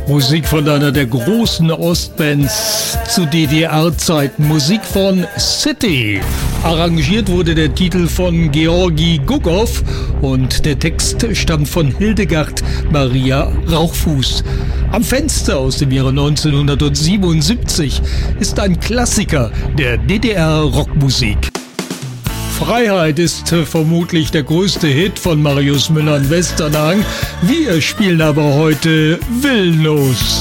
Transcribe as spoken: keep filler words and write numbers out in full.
Musik von einer der großen Ostbands zu D D R-Zeiten. Musik von City. Arrangiert wurde der Titel von Georgi Gugow und der Text stammt von Hildegard Maria Rauchfuß. Am Fenster aus dem Jahre neunzehnhundertsiebenundsiebzig ist ein Klassiker der D D R-Rockmusik. Freiheit ist vermutlich der größte Hit von Marius Müller in Westernhagen. Wir spielen aber heute Willenlos.